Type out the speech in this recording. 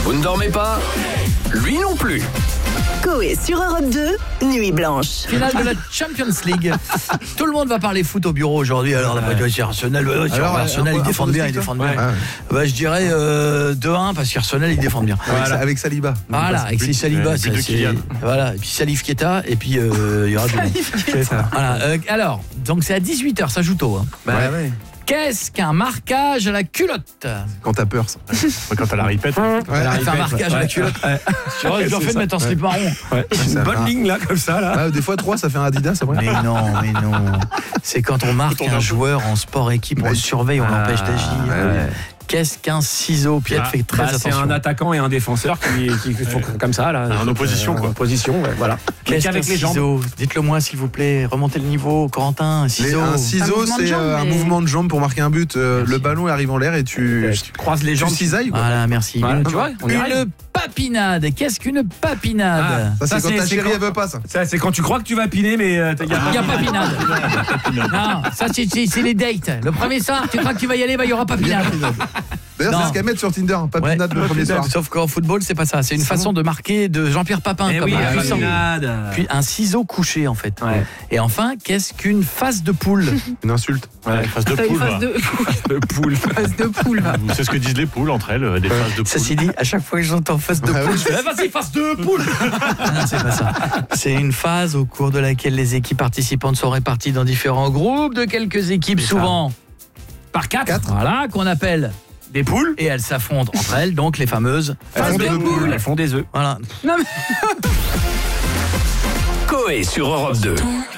Vous ne dormez pas? Lui non plus. Coé sur Europe 2, Nuit Blanche. Finale de la Champions League. Tout le monde va parler foot au bureau aujourd'hui. Alors, Arsenal, ils défendent bien, Bah, je dirais 2-1 parce qu'Arsenal, ils défendent bien. Avec Saliba. Voilà, avec Saliba. Voilà, et puis Salif Keita, et puis il y aura voilà, alors, donc c'est à 18h, ça joue tôt. Hein. Ouais. Qu'est-ce qu'un marquage à la culotte? Quand t'as peur, ça. Quand t'as la répète. Elle fait un marquage à la culotte. J'aurais bien fait de mettre un slip marron. Une bonne ligne là, comme ça là. Des fois 3, ça fait un Adidas après. Mais non. C'est quand on marque un joueur en sport équipe, on le surveille, on l'empêche d'agir. Qu'est-ce qu'un ciseau? Pierre fait très attention. C'est un attaquant et un défenseur qui font comme ça là. En opposition quoi. Position, voilà. Qu'est-ce qu'un ciseau? Dites-le moi s'il vous plaît. Remontez le niveau, Corentin. Un ciseau. Un ciseau, c'est un mouvement de jambe pour marquer un but. Le ballon arrive en l'air et tu croises les jambes. Tu cisailles. Voilà, merci. Voilà, tu vois, une papinade. Qu'est-ce qu'une papinade? Ça c'est quand ta chérie elle veut pas ça. Ça c'est quand tu crois que tu vas piner mais il y a papinade. Non, ça c'est les dates. Le premier soir, tu crois que tu vas y aller, il y aura papinade. D'ailleurs, c'est ce qu'elles mettent sur Tinder, papinade le premier soir. Sauf qu'en football, c'est pas ça. C'est une façon de marquer de Jean-Pierre Papin. Comme puis un ciseau couché, en fait. Ouais. Et enfin, qu'est-ce qu'une face de poule? Une insulte. Face de poule. Face de poule. C'est ce que disent les poules entre elles, des faces de poule. Ça s'est dit, à chaque fois que j'entends face de poule, je fais vas-y, face de poule. Non, c'est pas ça. C'est une phase au cours de laquelle les équipes participantes sont réparties dans différents groupes de quelques équipes, souvent par 4. Voilà, qu'on appelle des poules, et elles s'affrontent entre elles, donc les fameuses faces de poules. Elles font des œufs. Voilà. Coé sur Europe 2.